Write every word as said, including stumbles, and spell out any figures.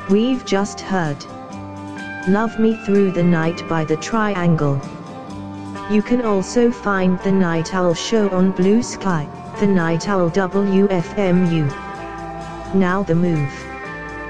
We've just heard Love Me Through the Night by The Triangle. You can also find The Night Owl Show on Blue Sky, The Night Owl W F M U. Now the move.